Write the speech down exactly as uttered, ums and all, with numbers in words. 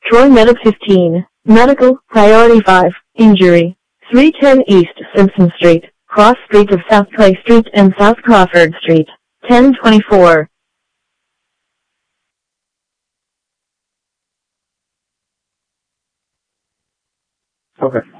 Troy Medic fifteen. Medical, Priority five. Injury. three ten East Simpson Street, Cross Street of South Clay Street and South Crawford Street. ten twenty-four. Okay.